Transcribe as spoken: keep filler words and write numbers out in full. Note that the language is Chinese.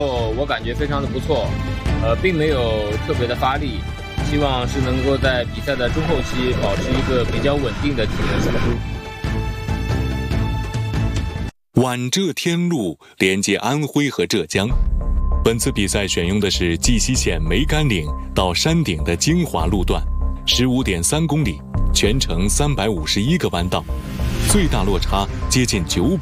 我感觉非常的不错，呃，并没有特别的发力，希望是能够在比赛的中后期保持一个比较稳定的体能输出。 皖浙天路连接安徽和浙江。本次比赛选用的是绩溪县梅干岭到山顶的精华路段， 十五点三公里，全程三百五十一个弯道，最大落差接近九百。